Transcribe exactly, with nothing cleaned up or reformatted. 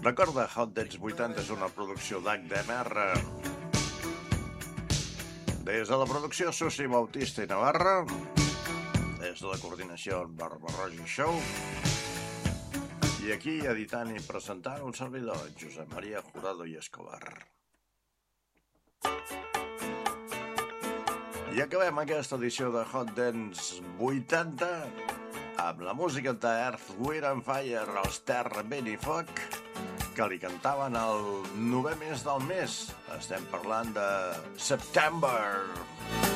Recorda, Hot Dance vuitanta és una producció d'H D M R. Des de la producció, Susi Bautista i Navarra. Des de la coordinació, Barbarroja Show. I aquí, editant i presentant, un servidor, Josep Maria Jurado i Escobar. I acabem aquesta edició de Hot Dance vuitanta amb la música de Earth, Wind and Fire, els Terra, Vent i Foc, que li cantaven el novè mes del mes. Estem parlant de September.